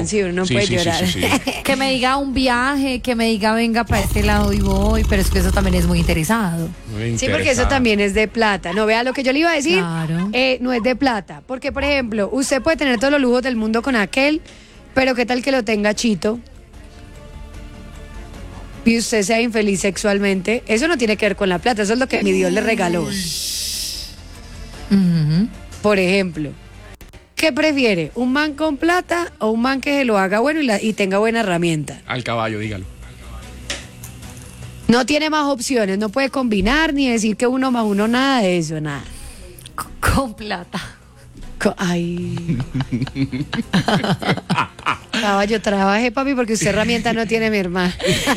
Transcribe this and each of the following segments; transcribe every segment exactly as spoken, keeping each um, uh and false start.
sí, uno no Sí, puede sí, sí, llorar. sí, sí. Que me diga un viaje, que me diga venga para este lado y voy, pero es que eso también es muy interesado. Muy Sí, porque eso interesante. también es de plata. No, vea lo que yo le iba a decir, Claro. eh, no es de plata. Porque, por ejemplo, usted puede tener todos los lujos del mundo con aquel, pero ¿qué tal que lo tenga chito? Y usted sea infeliz sexualmente. Eso no tiene que ver con la plata, eso es lo que mi Dios le regaló. Ujú. Por ejemplo, ¿qué prefiere? ¿Un man con plata o un man que se lo haga bueno y, la- y tenga buena herramienta? Al caballo, dígalo. No tiene más opciones, no puede combinar ni decir que uno más uno, nada de eso, nada. Con plata. Co- Ay. Caballo, trabaje, papi, porque usted herramienta no tiene, mi hermano.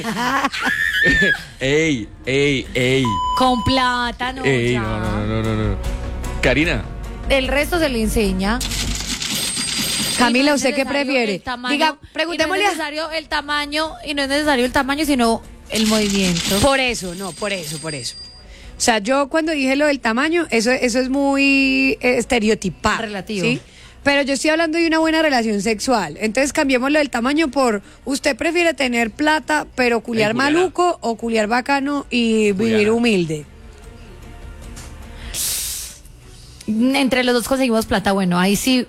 ey, ey, ey. Con plata, no. ey, ya. no, no, no, no, no. Karina, El resto se le enseña. Camila, Y no es ¿usted qué necesario prefiere? el tamaño, Diga, y preguntémosle No a- es necesario el tamaño, y no es necesario el tamaño, sino el movimiento. Por eso, no, por eso, por eso. O sea, yo cuando dije lo del tamaño, eso, eso es muy eh, estereotipado. Relativo. ¿sí? Pero yo estoy hablando de una buena relación sexual. Entonces cambiemos lo del tamaño por, ¿usted prefiere tener plata pero culiar Ey, culiara. maluco o culiar bacano y vivir Culiara. humilde? Entre los dos conseguimos plata, bueno, ahí sí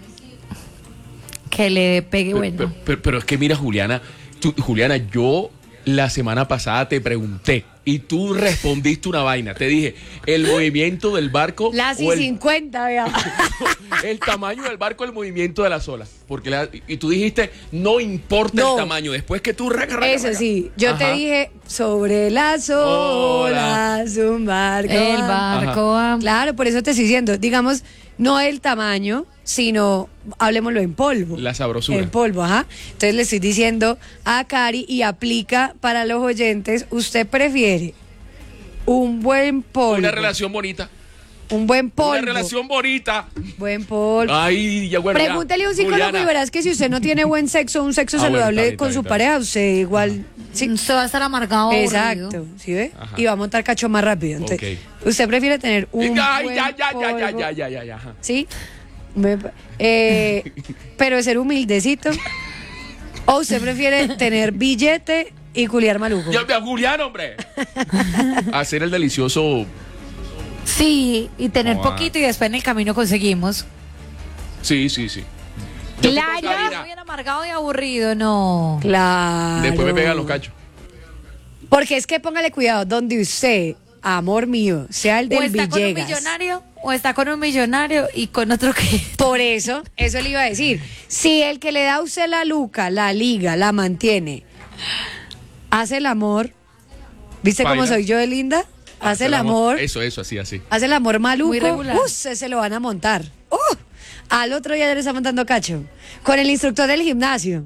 que le pegue Pe- bueno. pe- Pero, pero es que mira, Juliana, tú- Juliana, yo la semana pasada te pregunté y tú respondiste una vaina. Te dije, el movimiento del barco Las o y el, cincuenta, vea. el tamaño del barco, el movimiento de las olas. Porque la- y tú dijiste, no importa No. el tamaño. Después que tú... raca, raca, Eso raca. sí, yo te Ajá. dije, sobre las olas, un barco. El barco va- Claro, por eso te estoy diciendo, digamos, no el tamaño, sino, hablemoslo en polvo. La sabrosura. En polvo, ajá. Entonces le estoy diciendo a Cari y aplica para los oyentes, ¿usted prefiere un buen polvo? Una relación bonita. Un buen polvo. Una relación bonita. Buen polvo. Ay, ya bueno. ya. Pregúntale a un psicólogo Juliana. y verás que si usted no tiene buen sexo, un sexo Ah, bueno, saludable está bien, con está su bien, está pareja, usted igual... sí. Usted va a estar amargado. Exacto, aburrido. ¿sí ve? Ajá. Y va a montar cacho más rápido. Entonces, ¿usted prefiere tener un Ay, buen ya, ya, ya, ya, polvo? ya, ya, ya, ya. ajá. ¿Sí? Me- eh, pero ser humildecito. ¿O usted prefiere tener billete y culiar maluco? Ya, ya, Julián, hombre. Hacer el delicioso. Sí, y tener Oh, poquito y después en el camino conseguimos. Sí, sí, sí. Yo te Claro, puedo salir, bien amargado y aburrido, no. Claro. después me pegan los cachos. Porque es que póngale cuidado, donde usted, amor mío, sea el O del está con un Villegas. millonario, o está con un millonario y con otro que... Por eso, eso le iba a decir. Si el que le da a usted la luca, la liga, la mantiene, hace el amor, ¿viste cómo Baila. soy yo de linda? Hace el amor, Eso, eso, así, así. hace el amor maluco, Muy regular. ¡uh! se, se lo van a montar. ¡Uh! Al otro día ya le está montando cacho. Con el instructor del gimnasio.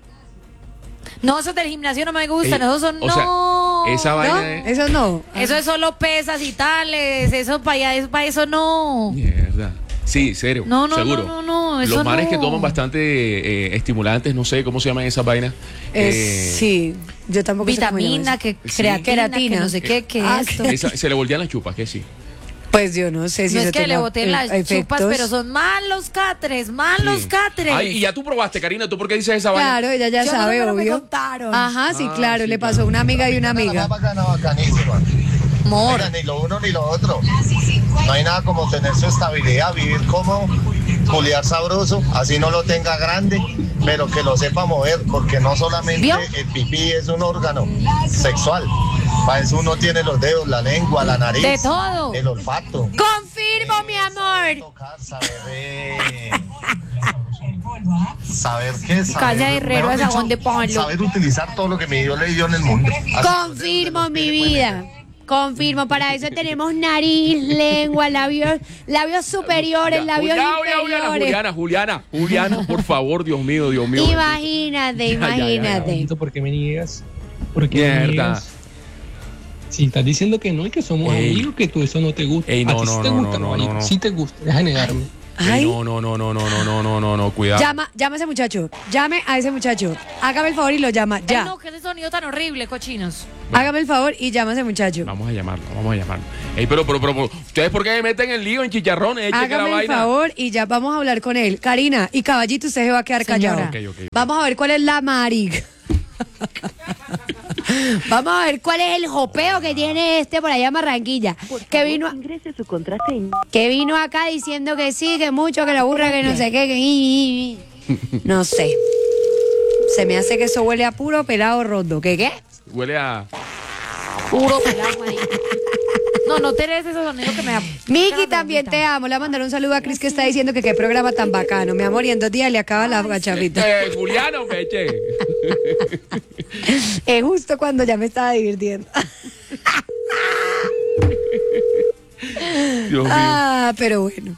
No, esos del gimnasio no me gustan, Ey, esos son... o sea, no. esa ¿No? vaina es. Eso no. Eso es solo pesas y tales, eso para allá, eso, para eso no. Mierda. Sí, serio. No, no, seguro. no, no, no, eso Los manes no. que toman bastante eh, estimulantes, no sé cómo se llaman esas vainas. Es- eh, sí, yo tampoco sé cómo Vitamina, llama que eso. creatina, Queratina. que no sé qué, que Ah, esto. esa- se le voltean las chupas, que sí. Pues yo no sé si No eso es que le tenga, boten eh, las chupas, efectos. pero son malos catres, malos Sí. catres. Ay, y ya tú probaste, Karina, ¿tú por qué dices esa vaina? Claro, ella ya Yo no, sabe, pero me obvio. contaron. Ajá, sí, Ah, claro, sí, le claro. pasó a una amiga y una La amiga. más bacana, bacanísima. Amor. Mira, ni lo uno ni lo otro. No hay nada como tener su estabilidad, vivir cómodo, culiar sabroso, así no lo tenga grande, pero que lo sepa mover, porque no solamente ¿Vio? el pipí es un órgano sexual. Para eso uno tiene los dedos, la lengua, la nariz, De todo. el olfato. Confirmo, mi amor. Tocar, saber, eh, saber qué, saber, Calle Herrero mejor es dicho, jabón de palo. saber utilizar todo lo que mi Dios le dio en el mundo. Así Confirmo, mi vida. Confirmo, para eso tenemos nariz, lengua, labios, labios superiores, labios Juliana, Juliana, inferiores. Juliana, Juliana, Juliana, por favor, Dios mío, Dios mío. Imagínate, Ya, ya, ya, ya. imagínate. ¿Por qué me niegas? ¿Por qué me Mierda. niegas? Si estás diciendo que no y que somos Ey. amigos, que tú eso no te gusta. Ey, no, a ti no, sí te no, gusta, no, no, caballito, no. sí te gusta, deja de negarme. Ay. No, no, no, no, no, no, no, no, no, no, cuidado. Llama, llama a ese muchacho. Llame a ese muchacho. Hágame el favor y lo llama. Ya. Ay, no, que ese sonido tan horrible, cochinos. Hágame el favor y llama a ese muchacho. Vamos a llamarlo, vamos a llamarlo. Ey, pero, pero, pero, pero, ¿ustedes por qué me meten en lío, en chicharrones? Eche que la Hágame el vaina. favor y ya vamos a hablar con él. Karina y Caballito, usted se va a quedar Señora. callado. Ok, ok, ok. Vamos a ver cuál es la marica. Vamos a ver cuál es el jopeo que tiene este por allá en Barranquilla. Que vino, a- Ingrese su contraseña. que vino acá diciendo que sí, que mucho, que la burra, que no sé qué, que... No sé. Se me hace que eso huele a puro pelado roto. ¿Qué qué? Huele a... Puro pelado, marica. No, no tenés ese sonido que me da. Miki, también te amo. Le voy a mandar un saludo a Cris que está diciendo que qué programa tan bacano. Mi amor, y en dos días le acaba la gacharrita. Eh, Juliano, meche. Es justo cuando ya me estaba divirtiendo. Dios mío. Ah, pero bueno.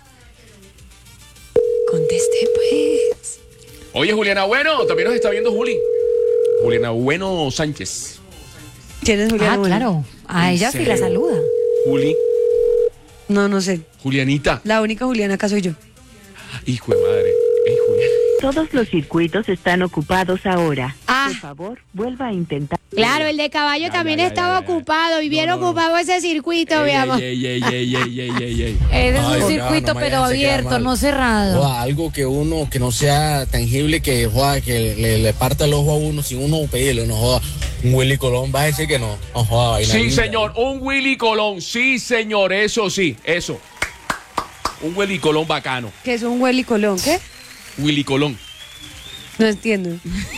Conteste, pues. Oye, Juliana Bueno, también nos está viendo Juli. Juliana Bueno Sánchez. ¿Quién es Juliana? Ah, Bueno? claro. A ¿En ella sí la serio? saluda. Juli. No, no sé. Julianita. La única Juliana acá soy yo. Hijo de madre. Ey, Juliana. Todos los circuitos están ocupados ahora. Ah. Por favor, vuelva a intentar. Claro, el de caballo Ya, también ya, ya, estaba ya, ya. ocupado y bien No, no, no. ocupado ese circuito, mi amor. Ey, ey, ey, ey, ey, ey, ey, ey. Ese es Ay, un no, circuito, no, pero Mariana, se queda abierto, mal. no cerrado. Joda, algo que uno, que no sea tangible, que joda, que le, le parta el ojo a uno sin uno pedirle, no joda. Un Willy Colón va a decir que no. No joda, vaina Sí, linda. señor, un Willy Colón. Sí, señor, eso sí, eso. Un Willy Colón bacano. Que es un Willy Colón, ¿qué? Willy Colón. No entiendo.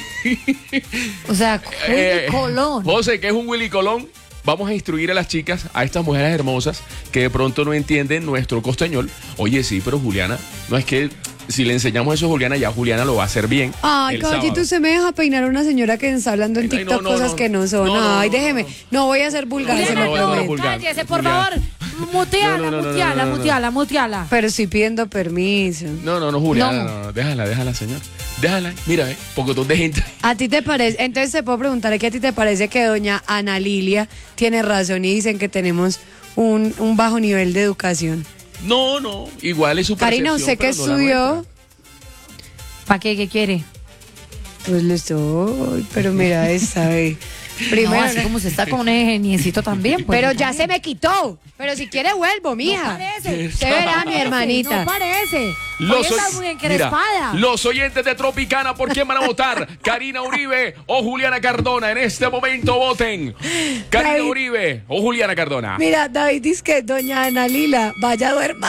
O sea, Eh, Colón. José, ¿qué es un Willy Colón? Vamos a instruir a las chicas, a estas mujeres hermosas que de pronto no entienden nuestro costeñol. Oye, sí, pero Juliana, no es que si le enseñamos eso a Juliana, ya Juliana lo va a hacer bien. Ay, el caballito, sábado. se me deja peinar a una señora que está hablando en Ay, TikTok no, no, cosas no. que no son. No, no, Ay, no, déjeme. no. No voy a ser vulgar, se Juliana, me no, no, prometo. vulgar. cállese, por Juliana. favor. Muteala, No, no, no, no, muteala, no, no, no. muteala, muteala. Pero estoy pidiendo permiso. No, no, no, Juliana, No. no, no, déjala, déjala, señor. Déjala, mira, eh, pocotón de gente. ¿A ti te parece? Entonces te puedo preguntar, ¿qué a ti te parece que doña Ana Lilia tiene razón y dicen que tenemos un, un bajo nivel de educación? No, no, igual es su Karina, percepción, ¿usted qué pero no la estudió? nuestra. ¿Para qué? ¿Qué quiere? Pues lo estoy, pero mira esa, eh. Primero, No, así como se está con un geniecito también. Pues, pero ya se me quitó. Pero si quiere vuelvo, mija. parece. Usted verá, mi hermanita. No parece. Los, Hoy está oy- muy mira, encrespada. los oyentes de Tropicana, ¿por quién van a votar? ¿Karina Uribe o Juliana Cardona? En este momento voten. ¿Karina David. Uribe o Juliana Cardona? Mira, David dice que doña Ana Lila vaya a duerma.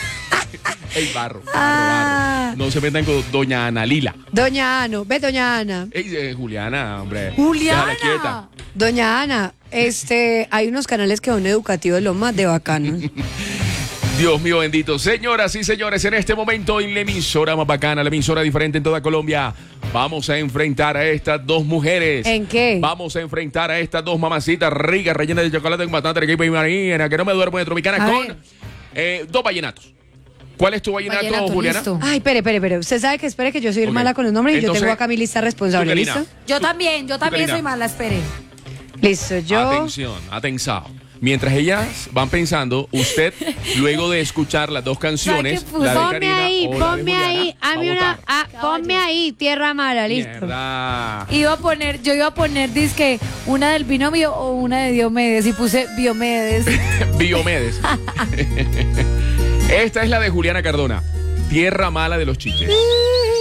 Ey, barro, barro, Ah. barro. No se metan con doña Ana Lila. Doña Ana, ve doña Ana. Ey, eh, Juliana, hombre. Juliana. Déjala quieta. Doña Ana, este, hay unos canales que son educativos, lo más de bacanos. Dios mío bendito. Señoras y señores, en este momento en la emisora más bacana, la emisora diferente en toda Colombia, vamos a enfrentar a estas dos mujeres. ¿En qué? Vamos a enfrentar a estas dos mamacitas ricas, rellenas de chocolate con bastante equipo y marina, que no me duermo de Tropicana, A con ver. eh, dos vallenatos. ¿Cuál es tu vallenato, Vallenato, Juliana? listo. Ay, espere, espere, espere. Usted sabe que espere que yo soy Ok. mala con los nombres y Entonces, yo tengo acá mi lista responsable, tú, Karina. ¿listo? Yo también, yo también Karina. soy mala, espere. Listo, yo. Atención, atención. Mientras ellas van pensando, usted, luego de escuchar las dos canciones, ¿Sabe qué la de Ponme Karina ahí, o la de ponme Juliana, ahí. va a Hazme una. votar. ah, ponme ahí, tierra mala, listo. Mierda. Iba a poner, yo iba a poner, dizque, una del binomio o una de Diomedes y puse Biomedes. Biomedes. Esta es la de Juliana Cardona. Tierra mala de los chiches.